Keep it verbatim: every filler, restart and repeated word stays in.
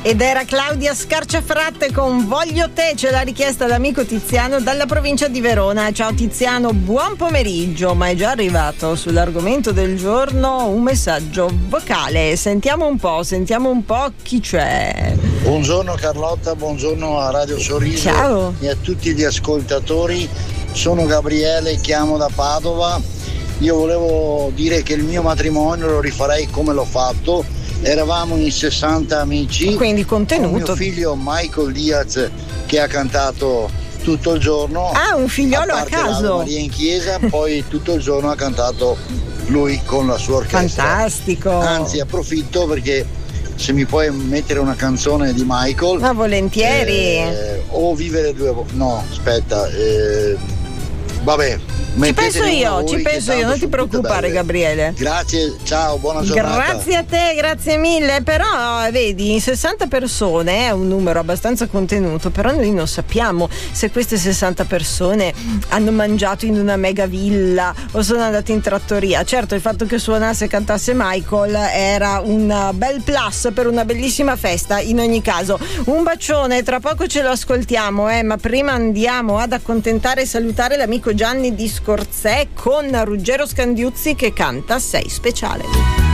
Ed era Claudia Scarciafratte con Voglio te, ce l'ha richiesta l'amico Tiziano dalla provincia di Verona. Ciao Tiziano, buon pomeriggio, ma è già arrivato sull'argomento del giorno un messaggio vocale. Sentiamo un po', sentiamo un po' chi c'è. Buongiorno Carlotta, buongiorno a Radio Sorriso. Ciao. E a tutti gli ascoltatori. Sono Gabriele, chiamo da Padova. Io volevo dire che il mio matrimonio lo rifarei come l'ho fatto. Eravamo in sessanta amici, quindi contenuto. Con mio figlio Michael Diaz che ha cantato tutto il giorno. Ah, un figliolo a, a caso. Maria in chiesa, poi tutto il giorno ha cantato lui con la sua orchestra. Fantastico. Anzi, approfitto perché se mi puoi mettere una canzone di Michael. Ma volentieri. Eh, o Vivere due volte. No, aspetta. Eh, vabbè. Ci penso io, ci penso io, non ti preoccupare Gabriele. Grazie, ciao, buona giornata. Grazie a te, grazie mille. Però vedi, in sessanta persone è un numero abbastanza contenuto, però noi non sappiamo se queste sessanta persone hanno mangiato in una mega villa o sono andate in trattoria. Certo, il fatto che suonasse e cantasse Michael era un bel plus per una bellissima festa. In ogni caso, un bacione, tra poco ce lo ascoltiamo, eh, ma prima andiamo ad accontentare e salutare l'amico Gianni di Scorzè con Ruggero Scandiuzzi che canta Sei speciale.